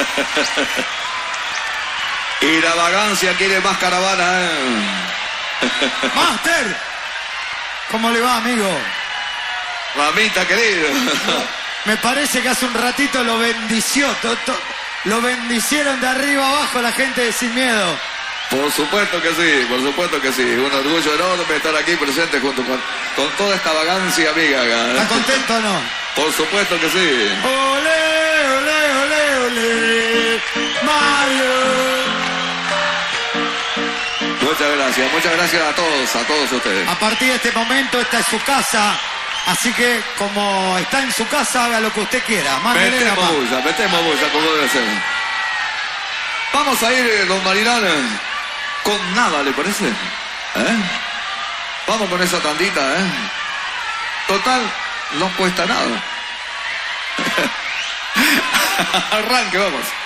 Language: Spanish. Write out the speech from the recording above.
Y la vagancia quiere más caravana, ¿eh? ¡Master! ¿Cómo le va, amigo? Mamita querido. Me parece que hace un ratito lo bendició. Lo bendicieron de arriba abajo la gente de Sin Miedo. Por supuesto que sí, por supusto que sí. Un orgullo enorme estar aquí presente junto con toda esta vagancia amiga acá. ¿Está contento o no? Por supuesto que sí. ¡Olé, olé, olé, olé! ¡Mario! Muchas gracias a todos ustedes. A partir de este momento esta es su casa, así que como está en su casa, haga lo que usted quiera. Metemos bulla, como debe ser. Vamos a ir, don Marinán, con nada, ¿le parece? Vamos con esa tandita, Total, no cuesta nada. Arranque, vamos.